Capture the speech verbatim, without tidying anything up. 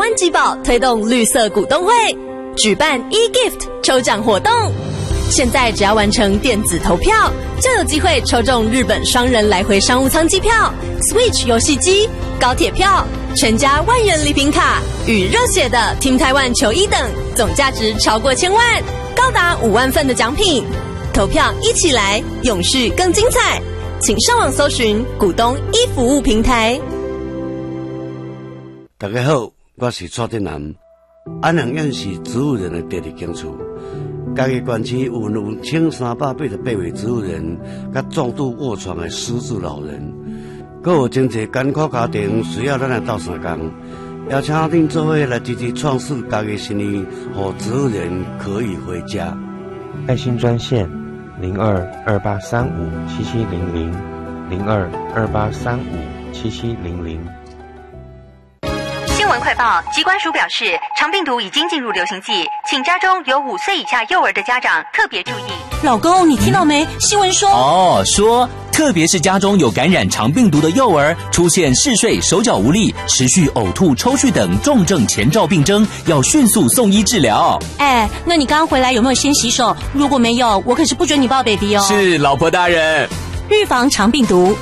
湾集宝推动绿色股东会，举办 e-gift 抽奖活动。现在只要完成电子投票，就有机会抽中日本双人来回商务舱机票、Switch 游戏机、高铁票、全家万元礼品卡与热血的 Team Taiwan 球衣等，总价值超过千万，高达五万份的奖品。投票一起来，永续更精彩。请上网搜寻股东一服务平台。 大家好，我是蔡振南。安阳县是植物人的第二警处。嘉义县区有两千三百八十八位植物人，甲重度卧床的失智老人，阁有真侪艰苦家庭需要咱来斗相共，邀请恁做伙来支持创世嘉义新义，让植物人可以回家。 爱心专线零二二八三五七七零零零二二八三五七七零零。 新闻快报，疾管署表示，肠病毒已经进入流行季，请家中有五岁以下幼儿的家长特别注意。 老公，你听到没？新闻说哦，说特别是家中有感染肠病毒的幼儿，出现嗜睡、手脚无力、持续呕吐、抽搐等重症前兆病征，要迅速送医治疗。 哎，那你刚刚回来有没有先洗手？如果没有，我可是不准你抱 baby 哦。 是，老婆大人。 预防肠病毒